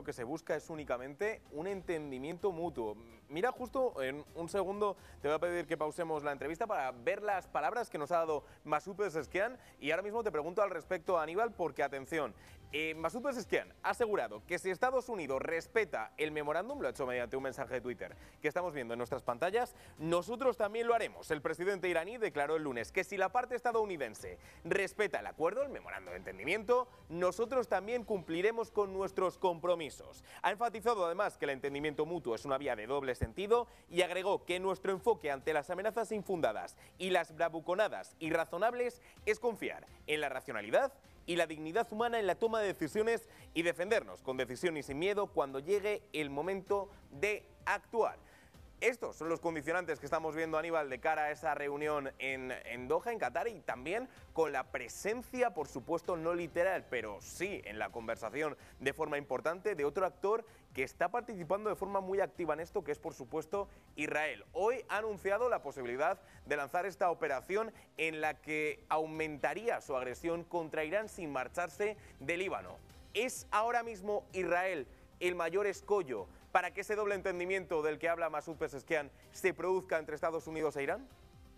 que se busca es únicamente un entendimiento mutuo. Mira, justo en un segundo te voy a pedir que pausemos la entrevista para ver las palabras que nos ha dado Masoud Pezeshkian, y ahora mismo te pregunto al respecto, Aníbal, porque atención, Masoud Pezeshkian ha asegurado que si Estados Unidos respeta el memorándum, lo ha hecho mediante un mensaje de Twitter que estamos viendo en nuestras pantallas, nosotros también lo haremos. El presidente iraní declaró el lunes que si la parte estadounidense respeta el acuerdo, el memorándum de entendimiento, nosotros también cumpliremos con nuestros compromisos. Ha enfatizado además que el entendimiento mutuo es una vía de doble sentido y agregó que nuestro enfoque ante las amenazas infundadas y las bravuconadas irrazonables es confiar en la racionalidad y la dignidad humana en la toma de decisiones y defendernos con decisión y sin miedo cuando llegue el momento de actuar. Estos son los condicionantes que estamos viendo, Aníbal, de cara a esa reunión en Doha, en Qatar, y también con la presencia, por supuesto, no literal, pero sí en la conversación de forma importante, de otro actor que está participando de forma muy activa en esto, que es, por supuesto, Israel. Hoy ha anunciado la posibilidad de lanzar esta operación en la que aumentaría su agresión contra Irán sin marcharse de Líbano. ¿Es ahora mismo Israel el mayor escollo para que ese doble entendimiento del que habla Masoud Pezeshkian se produzca entre Estados Unidos e Irán?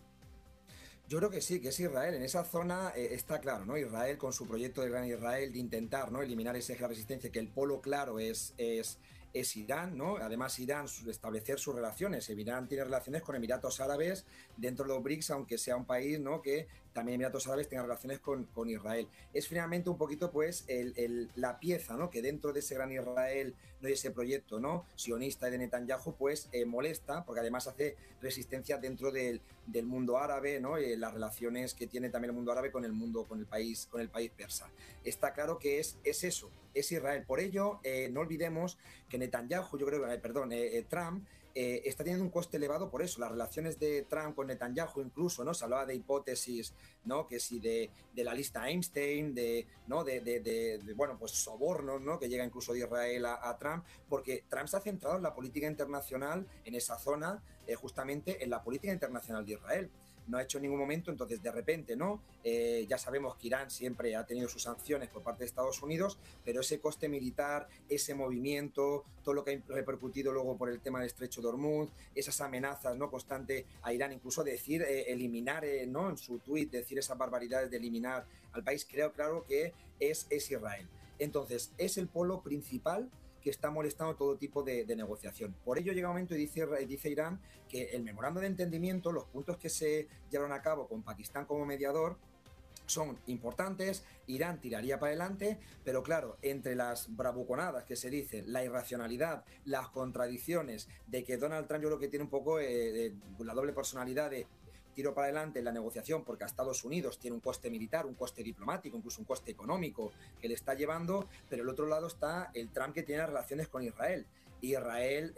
Yo creo que sí, que es Israel. En esa zona está claro, ¿no? Israel con su proyecto de Gran Israel de intentar, ¿no?, eliminar ese eje de resistencia, que el polo claro es Irán, ¿no? Además, Irán establecer sus relaciones. Irán tiene relaciones con Emiratos Árabes dentro de los BRICS, aunque sea un país, ¿no?, que también Emiratos Árabes tenga relaciones con Israel. Es finalmente un poquito, pues, la pieza, ¿no?, que dentro de ese Gran Israel, ¿no?, y ese proyecto, ¿no?, sionista de Netanyahu, pues molesta, porque además hace resistencia dentro del mundo árabe, ¿no?, las relaciones que tiene también el mundo árabe con el país persa. Está claro que es eso, es Israel. Por ello, no olvidemos que Netanyahu, yo creo, Trump, está teniendo un coste elevado por eso. Las relaciones de Trump con Netanyahu, incluso, ¿no?, se hablaba de hipótesis, ¿no?, que si de la lista Einstein, bueno, pues sobornos, ¿no?, que llega incluso de Israel a Trump, porque Trump se ha centrado en la política internacional, en esa zona, justamente en la política internacional de Israel. No ha hecho en ningún momento, entonces de repente, ¿no? Ya sabemos que Irán siempre ha tenido sus sanciones por parte de Estados Unidos, pero ese coste militar, ese movimiento, todo lo que ha repercutido luego por el tema del estrecho de Hormuz, esas amenazas, ¿no?, constante a Irán, incluso decir, eliminar, ¿no?, en su tuit, decir esas barbaridades de eliminar al país, creo claro que es Israel. Entonces, es el polo principal que está molestando todo tipo de negociación. Por ello llega un momento y dice Irán que el memorando de entendimiento, los puntos que se llevaron a cabo con Pakistán como mediador, son importantes, Irán tiraría para adelante, pero claro, entre las bravuconadas que se dicen, la irracionalidad, las contradicciones de que Donald Trump, yo creo que tiene un poco la doble personalidad de tiro para adelante en la negociación porque a Estados Unidos tiene un coste militar, un coste diplomático, incluso un coste económico que le está llevando, pero el otro lado está el Trump que tiene relaciones con Israel. Israel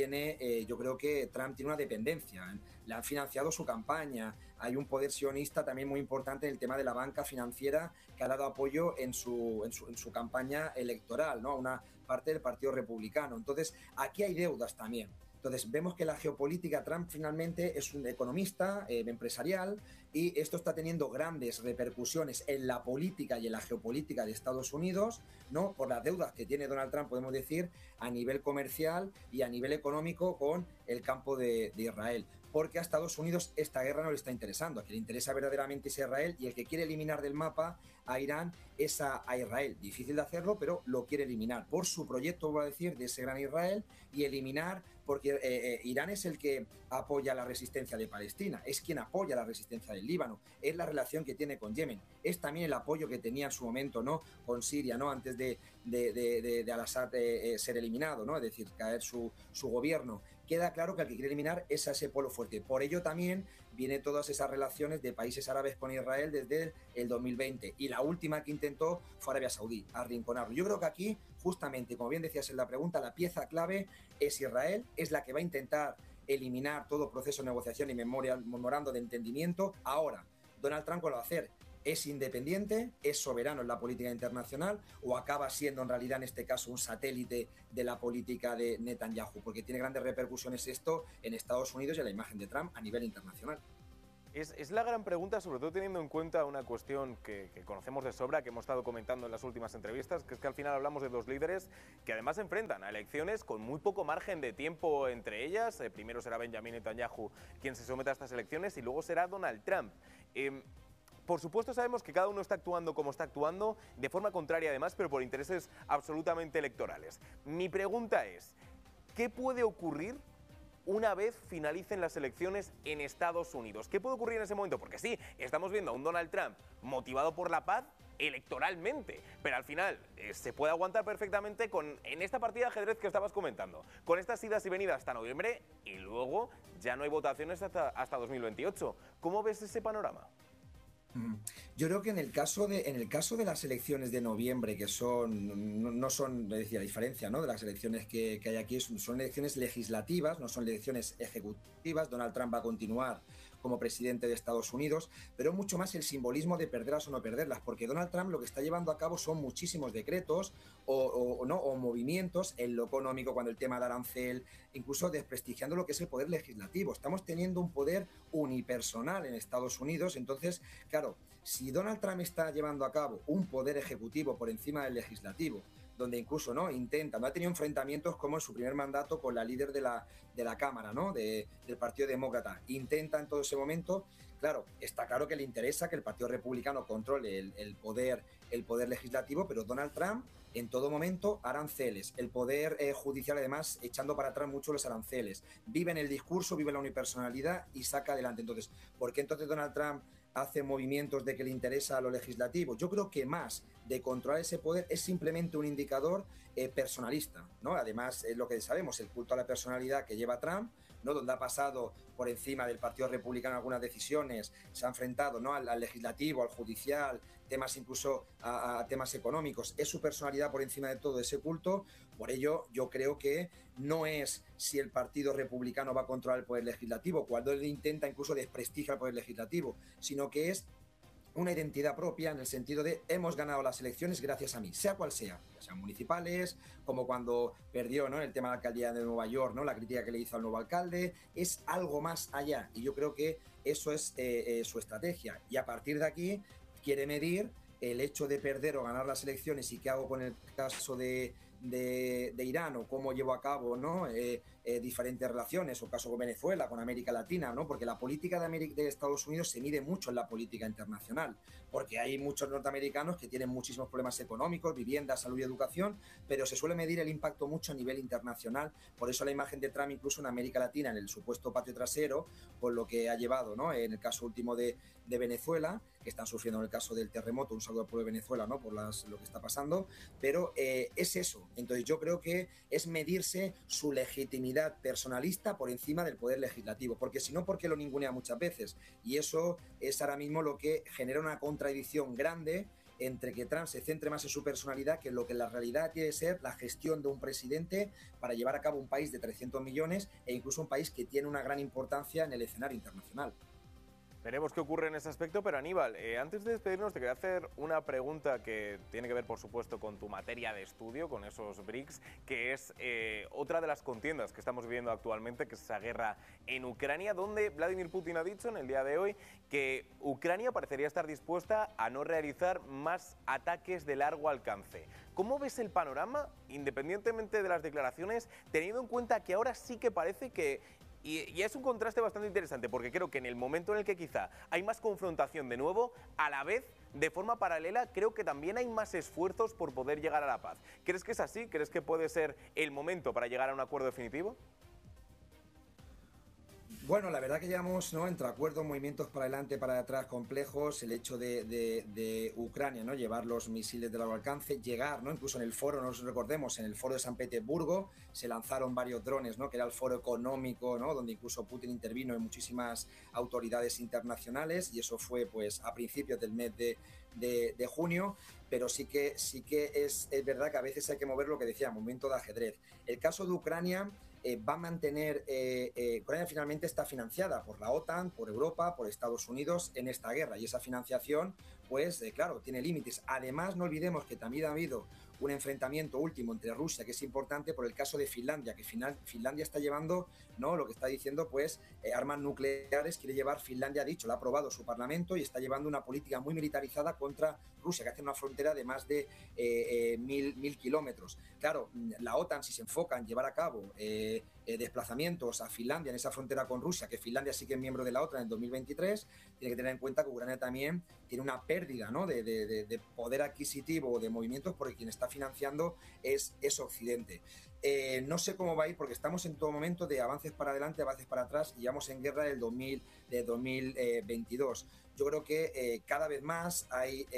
yo creo que Trump tiene una dependencia, le han financiado su campaña, hay un poder sionista también muy importante en el tema de la banca financiera que ha dado apoyo en su campaña electoral, ¿no?, a una parte del Partido Republicano. Entonces, aquí hay deudas también. Entonces, vemos que la geopolítica, Trump finalmente es un economista empresarial y esto está teniendo grandes repercusiones en la política y en la geopolítica de Estados Unidos, ¿no?, por las deudas que tiene Donald Trump, podemos decir, a nivel comercial y a nivel económico con el campo de Israel. Porque a Estados Unidos esta guerra no le está interesando. A quien le interesa verdaderamente es Israel, y el que quiere eliminar del mapa a Irán es a Israel. Difícil de hacerlo, pero lo quiere eliminar por su proyecto, voy a decir, de ese Gran Israel, y eliminar porque Irán es el que apoya la resistencia de Palestina, es quien apoya la resistencia del Líbano, es la relación que tiene con Yemen, es también el apoyo que tenía en su momento, ¿no?, con Siria, ¿no?, antes de Al-Assad ser eliminado, ¿no?, es decir, caer su gobierno. Queda claro que el que quiere eliminar es a ese polo fuerte. Por ello también vienen todas esas relaciones de países árabes con Israel desde el 2020. Y la última que intentó fue Arabia Saudí, arrinconarlo. Yo creo que aquí, justamente, como bien decías en la pregunta, la pieza clave es Israel, es la que va a intentar eliminar todo proceso de negociación y memorando de entendimiento. Ahora, Donald Trump lo va a hacer. ¿Es independiente? ¿Es soberano en la política internacional? ¿O acaba siendo en realidad en este caso un satélite de la política de Netanyahu? Porque tiene grandes repercusiones esto en Estados Unidos y en la imagen de Trump a nivel internacional. Es la gran pregunta, sobre todo teniendo en cuenta una cuestión que conocemos de sobra, que hemos estado comentando en las últimas entrevistas, que es que al final hablamos de dos líderes que además se enfrentan a elecciones con muy poco margen de tiempo entre ellas. Primero será Benjamin Netanyahu quien se someta a estas elecciones y luego será Donald Trump. Por supuesto sabemos que cada uno está actuando como está actuando, de forma contraria además, pero por intereses absolutamente electorales. Mi pregunta es, ¿qué puede ocurrir una vez finalicen las elecciones en Estados Unidos? ¿Qué puede ocurrir en ese momento? Porque sí, estamos viendo a un Donald Trump motivado por la paz electoralmente, pero al final se puede aguantar perfectamente en esta partida de ajedrez que estabas comentando, con estas idas y venidas hasta noviembre y luego ya no hay votaciones hasta 2028. ¿Cómo ves ese panorama? Yo creo que en el caso de las elecciones de noviembre, que no son, es decir, a diferencia, ¿no?, de las elecciones que hay aquí, son elecciones legislativas, no son elecciones ejecutivas. Donald Trump va a continuar como presidente de Estados Unidos, pero mucho más el simbolismo de perderlas o no perderlas, porque Donald Trump lo que está llevando a cabo son muchísimos decretos o movimientos en lo económico, cuando el tema de arancel, incluso desprestigiando lo que es el poder legislativo. Estamos teniendo un poder unipersonal en Estados Unidos. Entonces, claro, si Donald Trump está llevando a cabo un poder ejecutivo por encima del legislativo, donde incluso no ha tenido enfrentamientos como en su primer mandato con la líder de la Cámara, ¿no?, del Partido Demócrata. Intenta en todo ese momento, claro, está claro que le interesa que el Partido Republicano controle el poder legislativo, pero Donald Trump en todo momento aranceles, el poder judicial además echando para atrás mucho los aranceles, vive en el discurso, vive en la unipersonalidad y saca adelante. Entonces, ¿por qué entonces Donald Trump hace movimientos de que le interesa a lo legislativo? Yo creo que más de controlar ese poder es simplemente un indicador personalista, ¿no? Además, es lo que sabemos, el culto a la personalidad que lleva Trump, ¿no?, donde ha pasado por encima del Partido Republicano algunas decisiones, se ha enfrentado, ¿no?, al legislativo, al judicial, temas incluso a temas económicos. Es su personalidad por encima de todo ese culto. Por ello, yo creo que no es si el Partido Republicano va a controlar el poder legislativo, cuando él intenta incluso desprestigiar el poder legislativo, sino que es una identidad propia, en el sentido de hemos ganado las elecciones gracias a mí, sea cual sea, ya sean municipales, como cuando perdió, ¿no?, el tema de la alcaldía de Nueva York, ¿no?, la crítica que le hizo al nuevo alcalde. Es algo más allá, y yo creo que eso es su estrategia, y a partir de aquí quiere medir el hecho de perder o ganar las elecciones y qué hago con el caso de Irán, o cómo llevo a cabo, ¿no?, diferentes relaciones, o caso con Venezuela, con América Latina, ¿no?, porque la política de Estados Unidos se mide mucho en la política internacional, porque hay muchos norteamericanos que tienen muchísimos problemas económicos, vivienda, salud y educación, pero se suele medir el impacto mucho a nivel internacional. Por eso la imagen de Trump incluso en América Latina, en el supuesto patio trasero, por lo que ha llevado, ¿no?, en el caso último de Venezuela, que están sufriendo en el caso del terremoto, un saludo al pueblo de Venezuela, ¿no?, por lo que está pasando, pero es eso. Entonces yo creo que es medirse su legitimidad personalista por encima del poder legislativo, porque si no, ¿por qué lo ningunea muchas veces? Y eso es ahora mismo lo que genera una contradicción grande entre que Trump se centre más en su personalidad que en lo que en la realidad tiene que ser la gestión de un presidente para llevar a cabo un país de 300 millones e incluso un país que tiene una gran importancia en el escenario internacional. Veremos qué ocurre en ese aspecto, pero Aníbal, antes de despedirnos te quería hacer una pregunta que tiene que ver, por supuesto, con tu materia de estudio, con esos BRICS, que es otra de las contiendas que estamos viviendo actualmente, que es esa guerra en Ucrania, donde Vladimir Putin ha dicho en el día de hoy que Ucrania parecería estar dispuesta a no realizar más ataques de largo alcance. ¿Cómo ves el panorama, independientemente de las declaraciones, teniendo en cuenta que ahora sí que parece que... Y es un contraste bastante interesante, porque creo que en el momento en el que quizá hay más confrontación de nuevo, a la vez, de forma paralela, creo que también hay más esfuerzos por poder llegar a la paz. ¿Crees que es así? ¿Crees que puede ser el momento para llegar a un acuerdo definitivo? Bueno, la verdad que llevamos, ¿no?, entre acuerdos, movimientos para adelante, para atrás complejos, el hecho de Ucrania, ¿no?, llevar los misiles de largo alcance, llegar, ¿no?, incluso en el foro, no nos recordemos, en el foro de San Petersburgo se lanzaron varios drones, ¿no?, que era el foro económico, ¿no?, donde incluso Putin intervino en muchísimas autoridades internacionales, y eso fue pues a principios del mes de junio, pero sí que es verdad que a veces hay que mover lo que decía, movimiento de ajedrez. El caso de Ucrania va a mantener, Ucrania finalmente está financiada por la OTAN, por Europa, por Estados Unidos en esta guerra, y esa financiación, pues claro, tiene límites. Además, no olvidemos que también ha habido un enfrentamiento último entre Rusia, que es importante por el caso de Finlandia, que Finlandia está llevando, ¿no?, lo que está diciendo, pues, armas nucleares, quiere llevar, Finlandia ha dicho, lo ha aprobado su parlamento y está llevando una política muy militarizada contra Rusia, que hace una frontera de más de 1.000 kilómetros. Claro, la OTAN, si se enfoca en llevar a cabo desplazamientos a Finlandia en esa frontera con Rusia, que Finlandia sí que es miembro de la OTAN en 2023, tiene que tener en cuenta que Ucrania también tiene una pérdida, ¿no?, de poder adquisitivo o de movimientos, porque quien está financiando es Occidente. No sé cómo va a ir, porque estamos en todo momento de avances para adelante, avances para atrás, y llevamos en guerra del 2022. Yo creo que cada vez más hay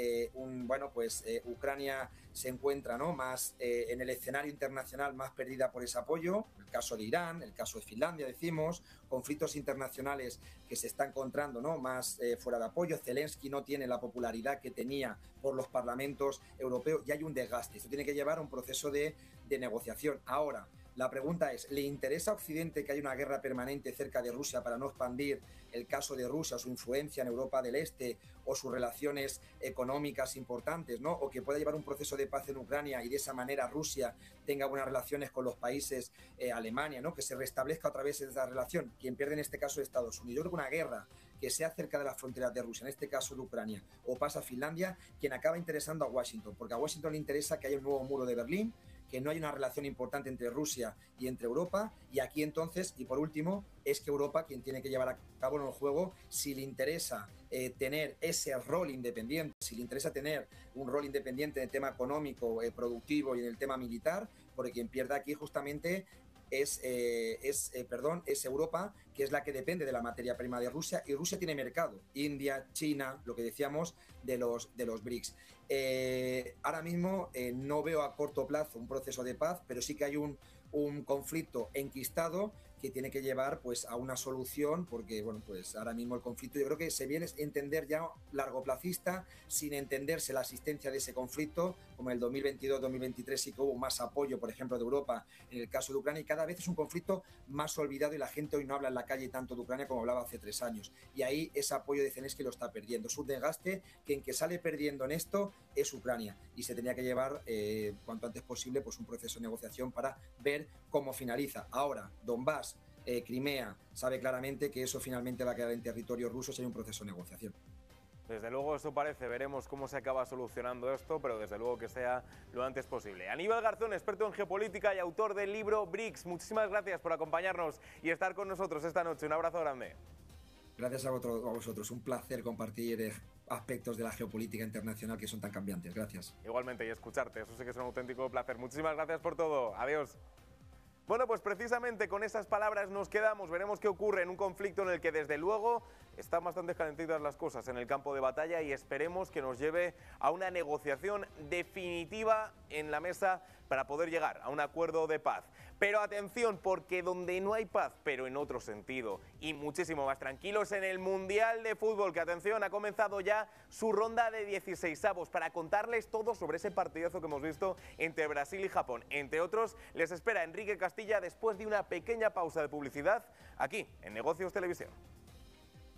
Ucrania se encuentra, ¿no?, más en el escenario internacional, más perdida por ese apoyo. El caso de Irán, el caso de Finlandia, decimos, conflictos internacionales que se está encontrando, ¿no?, más fuera de apoyo. Zelensky no tiene la popularidad que tenía por los parlamentos europeos y hay un desgaste. Esto tiene que llevar a un proceso de negociación. Ahora, la pregunta es, ¿le interesa a Occidente que haya una guerra permanente cerca de Rusia para no expandir el caso de Rusia, su influencia en Europa del Este o sus relaciones económicas importantes, ¿no?, o que pueda llevar un proceso de paz en Ucrania y de esa manera Rusia tenga buenas relaciones con los países, Alemania, ¿no?, que se restablezca otra vez esa relación? Quien pierde en este caso es Estados Unidos. Yo creo que una guerra que sea cerca de las fronteras de Rusia, en este caso de Ucrania, o pasa a Finlandia, quien acaba interesando a Washington, porque a Washington le interesa que haya un nuevo muro de Berlín, que no hay una relación importante entre Rusia y entre Europa, y aquí entonces, y por último, es que Europa quien tiene que llevar a cabo en el juego, si le interesa tener ese rol independiente, si le interesa tener un rol independiente en el tema económico, productivo y en el tema militar, porque quien pierde aquí justamente es Europa, que es la que depende de la materia prima de Rusia, y Rusia tiene mercado, India, China, lo que decíamos de los BRICS. Ahora mismo no veo a corto plazo un proceso de paz, pero sí que hay un conflicto enquistado que tiene que llevar, pues, a una solución, porque bueno, pues ahora mismo el conflicto, yo creo que se viene a entender ya largoplacista, sin entenderse la existencia de ese conflicto, como en el 2022-2023 sí que hubo más apoyo, por ejemplo, de Europa en el caso de Ucrania, y cada vez es un conflicto más olvidado y la gente hoy no habla en la calle tanto de Ucrania como hablaba hace 3 años, y ahí ese apoyo de Zelensky lo está perdiendo. Es un desgaste que en que sale perdiendo en esto es Ucrania, y se tenía que llevar cuanto antes posible, pues, un proceso de negociación para ver cómo finaliza. Ahora, Donbass, Crimea, sabe claramente que eso finalmente va a quedar en territorio ruso si hay un proceso de negociación. Desde luego eso parece, veremos cómo se acaba solucionando esto, pero desde luego que sea lo antes posible. Aníbal Garzón, experto en geopolítica y autor del libro BRICS, muchísimas gracias por acompañarnos y estar con nosotros esta noche. Un abrazo grande. Gracias a vosotros, un placer compartir aspectos de la geopolítica internacional que son tan cambiantes. Gracias. Igualmente, y escucharte, eso sí que es un auténtico placer. Muchísimas gracias por todo. Adiós. Bueno, pues precisamente con esas palabras nos quedamos. Veremos qué ocurre en un conflicto en el que desde luego están bastante calentitas las cosas en el campo de batalla, y esperemos que nos lleve a una negociación definitiva en la mesa para poder llegar a un acuerdo de paz. Pero atención, porque donde no hay paz, pero en otro sentido, y muchísimo más tranquilos, en el Mundial de Fútbol, que atención, ha comenzado ya su ronda de 16avos, para contarles todo sobre ese partidazo que hemos visto entre Brasil y Japón. Entre otros, les espera Enrique Castilla después de una pequeña pausa de publicidad aquí en Negocios Televisión.